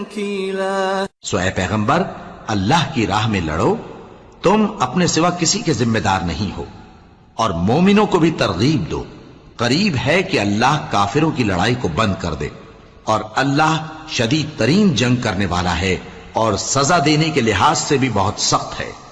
तंकीला। सो ऐ पैगंबर, अल्लाह की राह में लड़ो, तुम अपने सिवा किसी के जिम्मेदार नहीं हो। और मोमिनों को भी तरगीब दो, करीब है कि अल्लाह काफिरों की लड़ाई को बंद कर दे, और अल्लाह शदीद तरीन जंग करने वाला है और सजा देने के लिहाज से भी बहुत सख्त है।